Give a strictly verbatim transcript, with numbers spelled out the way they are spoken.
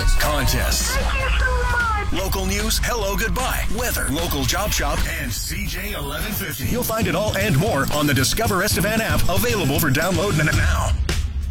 contests, local news, hello, goodbye, weather, local job shop, and C J eleven fifty. You'll find it all and more on the Discover Estevan app, available for download now.